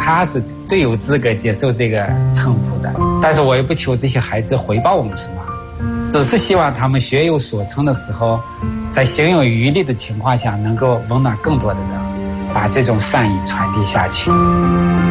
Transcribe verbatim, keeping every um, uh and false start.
他是最有资格接受这个称呼的。但是我也不求这些孩子回报我们什么，只是希望他们学有所成的时候，在行有余力的情况下，能够温暖更多的人，把这种善意传递下去。